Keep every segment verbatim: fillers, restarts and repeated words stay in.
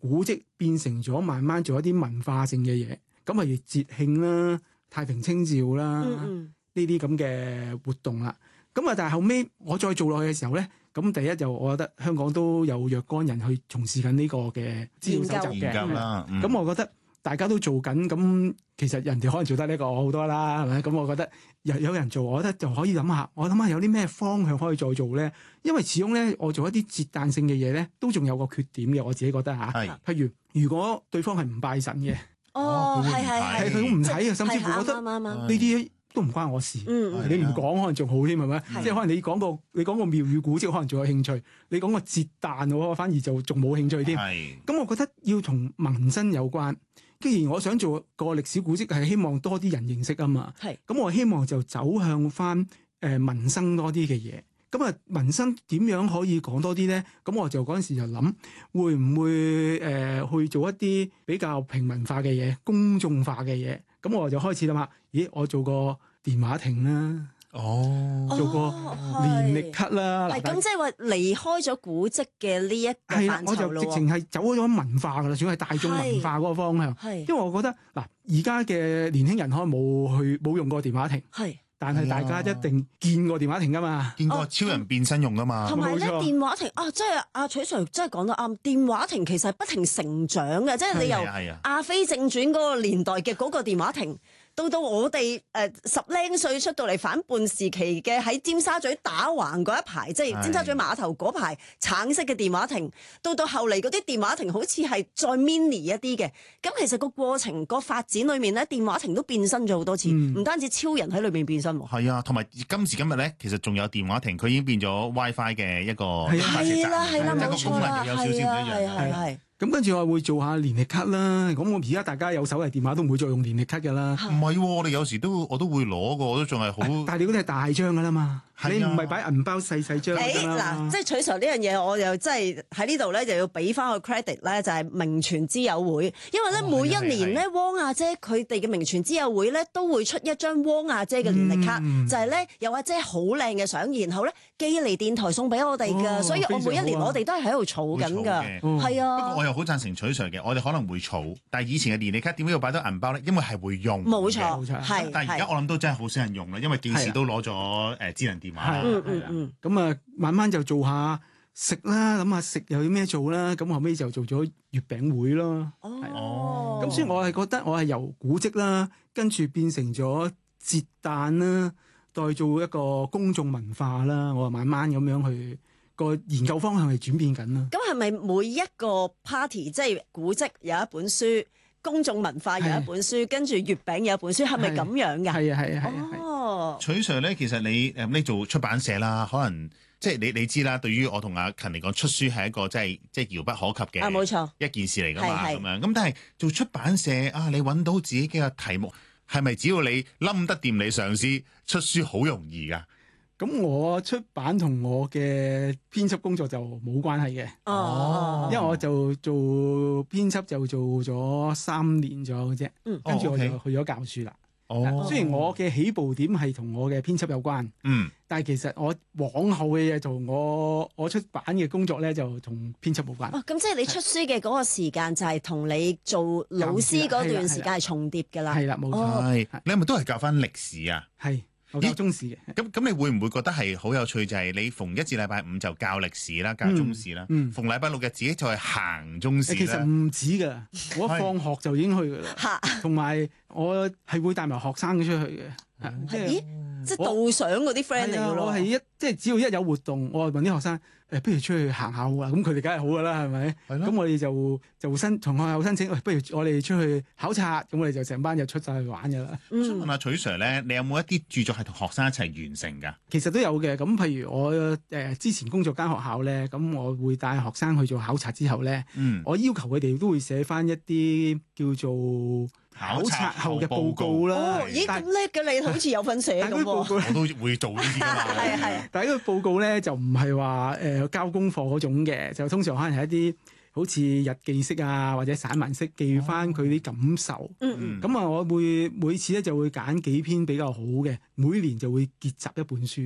古蹟變成咗慢慢做一啲文化性嘅嘢，咁譬如節慶啦、太平清醮啦呢啲咁嘅活動啦。咁啊，但係後尾我再做落去嘅時候咧，咁第一就我覺得香港都有若干人去從事緊呢個嘅資料搜集嘅，咁、嗯、我覺得大家都做緊，咁其實人哋可能做得呢個好多啦，係咪？咁我覺得有有人做，我覺得就可以諗下，我諗下有啲咩方向可以再做咧？因為始終咧，我做一啲節彈性嘅嘢咧，都仲有個缺點嘅，我自己覺得嚇。係，譬如如果對方係唔拜神嘅， 哦，係係係， 佢都唔睇嘅，甚至乎覺得呢啲都唔關我事。嗯、你唔講可能仲好添，係咪？即係可能你講個你講個廟宇古蹟，可能仲有興趣；你講個節彈，我反而就仲冇興趣添。咁我覺得要同民生有關。既然我想做個歷史古蹟，係希望多啲人認識啊嘛。咁我希望就走向翻誒民生多啲嘅嘢。咁啊，民生點樣可以講多啲咧？咁我就嗰陣時就諗，會唔會誒、呃、去做一啲比較平民化嘅嘢、公眾化嘅嘢？咁我就開始諗下，咦，我做個電話亭啦，哦，做個年歷卡啦。 係咁，即係話離開咗古蹟嘅呢一個範疇咯。 我就直情係走咗文化噶啦，算係大眾文化嗰個方向。係，因為我覺得嗱，而家嘅年輕人可能冇去冇用過電話亭。係。但係大家一定見過電話亭噶嘛， 見過超人變身用噶嘛。 同埋咧，電話亭啊，即係阿取 Sir 真係講得啱。電話亭其實係不停成長嘅，即係你由《阿飛正傳》嗰個年代嘅嗰個電話亭，到到我哋誒、呃、十零歲出到嚟反叛時期嘅喺尖沙咀打橫嗰一排，即係尖沙咀碼頭嗰排橙色嘅電話亭，到到後嚟嗰啲電話亭好似係再 mini 一啲嘅。咁其實個過程、個發展裏面咧，電話亭都變身咗好多次，唔、嗯、單止超人喺裏面變身。 係啊，同埋今時今日咧，其實仲有電話亭，佢已經變咗 WiFi 嘅一個發射站， 係啦係啦，冇錯啦， 有少少唔一樣。 係係。 咁跟住我會做下年歷卡啦。咁我而家大家有手提電話都唔會再用年歷卡㗎啦。 唔係喎，我哋有時都我都會攞㗎，我都仲係好。 但係你嗰啲係大張㗎啦嘛。你唔係擺銀包細細張㗎啦。 嗱，即係取 Sir 呢樣嘢，我又真係喺呢度咧，就要俾翻個 credit 咧，就係名傳之友會，因為咧、哦、每一年咧，汪阿姐佢哋嘅名傳之友會咧都會出一張汪阿姐嘅年歷卡，嗯、就係咧有阿姐好靚嘅相，然後咧寄嚟電台送俾我哋㗎、哦，所以我每一年我哋都係喺度儲緊㗎，係啊。 不過我又好贊成取 Sir 嘅，我哋可能會儲，但係以前嘅年歷卡點解要擺到銀包咧？因為係會用。冇錯，係。但係而家我諗都真係好少人用啦，因為幾時都攞咗誒智能電話。 嗯嗯嗯。咁啊，慢慢就做下食啦，諗下食又要咩做啦，咁後尾就做咗月餅會咯。哦。咁所以我係覺得我係由古蹟啦，跟住變成咗節誕啦，再做一個公眾文化啦，我慢慢咁樣去。個研究方向係轉變緊啦。咁係咪每一個 party 即係古蹟有一本書，公眾文化有一本書，跟住月餅有一本書，係咪咁樣㗎？係啊係啊係啊。哦， 取 Sir 咧，其實你誒你做出版社啦，可能即係你你知啦。對於我同阿勤嚟講，出書係一個即係即係遙不可及嘅啊，冇錯一件事嚟㗎嘛。咁樣咁，但係做出版社啊，你揾到自己嘅題目，係咪只要你冧得掂你上司，出書好容易㗎？ 咁我出版同我嘅編輯工作就冇關係嘅，哦，因為我就做編輯就做咗三年左右嘅啫，嗯，跟住我就去咗教書啦。哦，雖然我嘅起步點係同我嘅編輯有關，嗯，但係其實我往後嘅嘢就我我出版嘅工作咧就同編輯冇關。哦， 咁即係你出書嘅嗰個時間就係同你做老師嗰段時間係重疊㗎啦。 係啦，冇錯。 係，你係咪都係教翻歷史啊？ 係。我教中史嘅， 咁咁你會唔會覺得係好有趣？就係、是、你逢一至禮拜五就教歷史啦，教中史啦，嗯嗯、逢禮拜六日自己就係行中史啦。 其實唔止噶，我一放學就已經去噶啦，同埋我係會帶埋學生出去嘅。 即係咦？即係導賞嗰啲 friend 嚟嘅咯。 我係一即係只要一有活動，我就問啲學生誒，不如出去行下好啊？咁佢哋梗係好噶啦，係咪？咁我哋就就申同學校申請，不如我哋出去考察，咁我哋就成班就出晒去玩噶啦。 嗯、想問下取 Sir 咧，你有冇一啲著作係同學生一齊完成㗎？ 其實都有嘅。咁譬如我誒、呃、之前工作間學校咧，咁我會帶學生去做考察之後咧，嗯、我要求佢哋都會寫翻一啲叫做考察後嘅報告啦。 哦，咦咁叻嘅你，好似有份寫咁喎。 我都會做呢啲㗎嘛。 係係。 但係呢個報告咧就唔係話誒交功課嗰種嘅，就通常可能係一啲好似日記式啊或者散文式記翻佢啲感受。嗯嗯。咁啊，我會每次咧就會揀幾篇比較好嘅，每年就會結集一本書嘅。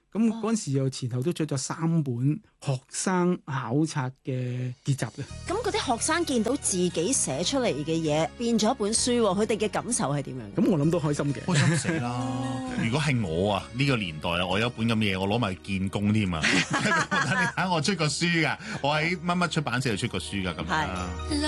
咁嗰陣時又前後都出咗三本學生考察嘅結集嘅。 咁嗰啲學生見到自己寫出嚟嘅嘢變咗一本書，佢哋嘅感受係點樣？ 咁我諗都開心嘅， 開心死啦！如果係我啊，呢、呢個年代啊，我有一本咁嘅嘢，我攞埋去見工添啊！你睇我出過書噶，我喺乜乜出版社度出過書噶咁樣。